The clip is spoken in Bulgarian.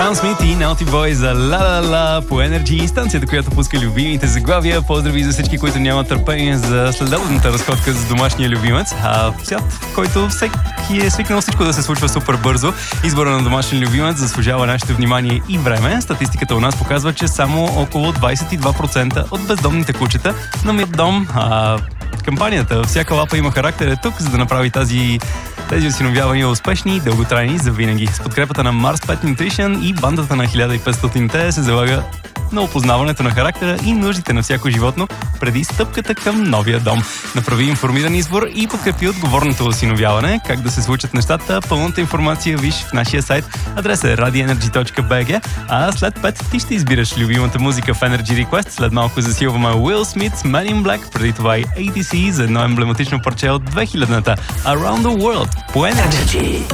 Сам Смит и Naughty Boy за Ла Ла Ла по Energy, станцията, която пуска любимите заглавия. Поздрави за всички, които нямат търпение за следобедната разходка с домашния любимец. Свят, в който всеки е свикнал всичко да се случва супер бързо. Избора на домашен любимец заслужава нашето внимание и време. Статистиката у нас показва, че само около 22% от бездомните кучета намират дом. Кампанията "Всяка лапа има характер" е тук, за да направи тези осиновявания успешни и дълготрайни за винаги. С подкрепата на Mars Pet Nutrition и бандата на 1500-те се залага на опознаването на характера и нуждите на всяко животно преди стъпката към новия дом. Направи информиран избор и подкрепи отговорното осиновяване. Как да се случат нещата? Пълната информация виж в нашия сайт. Адресът е radioenergy.bg, а след 5 ти ще избираш любимата музика в Energy Request. След малко засилваме Will Smith, Man in Black, преди това и ATC за едно емблематично парче от 2000-та Around the World по Energy.